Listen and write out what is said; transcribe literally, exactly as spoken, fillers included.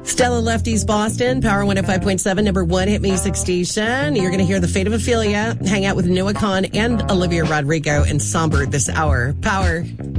Stella Lefties Boston, Power one oh five point seven, number one hit music station. You're going to hear The Fate of Ophelia, hang out with Noah Kahn and Olivia Rodrigo in Somber this hour. Power.